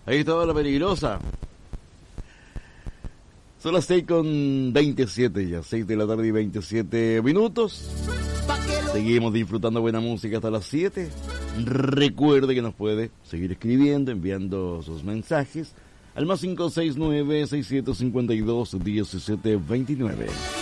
Ahí estaba la peligrosa. Son las 6:27 ya, 6 de la tarde y 27 minutos. Seguimos disfrutando buena música hasta las 7. Recuerde que nos puede seguir escribiendo, enviando sus mensajes al +569-6752-1729.